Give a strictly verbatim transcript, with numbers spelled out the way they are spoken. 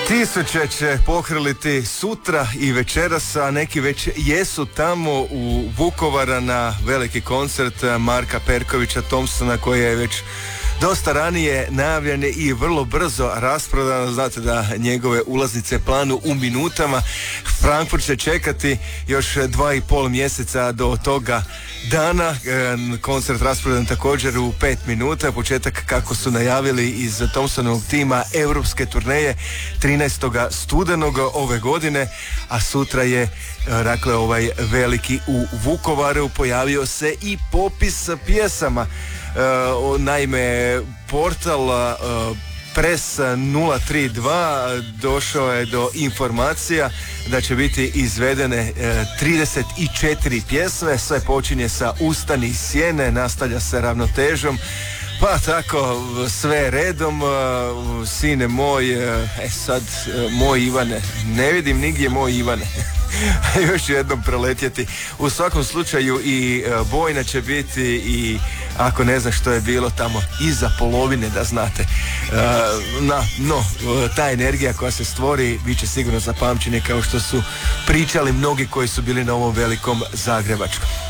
Tisuće će pohrliti sutra i večeras, a neki već jesu tamo u Vukovara na veliki koncert Marka Perkovića Thompsona koji je već dosta ranije najavljen i vrlo brzo rasprodan. Znate da njegove ulaznice planu u minutama. Frankfurt će čekati još dva i pol mjeseca do toga dana. Koncert rasprodan također u pet minuta. Početak, kako su najavili iz Thompsonovog tima, europske turneje trinaestog studenog ove godine, a sutra je dakle ovaj veliki u Vukovaru. Pojavio se i popis pjesama. Uh, naime, portal uh, Press nula tri dva došao je do informacija da će biti izvedene uh, trideset četiri pjesme. Sve počinje sa Ustani iz sjene, nastavlja se Ravnotežom, pa tako sve redom. Uh, sine moj, uh, e sad uh, moj Ivane, ne vidim nigdje moj Ivane. Još jednom preletjeti. U svakom slučaju i uh, Bojna će biti, i ako ne znaš što je bilo tamo iza polovine, da znate. Uh, na, no, uh, ta energija koja se stvori bit će sigurno zapamćenje, kao što su pričali mnogi koji su bili na ovom velikom zagrebačkom.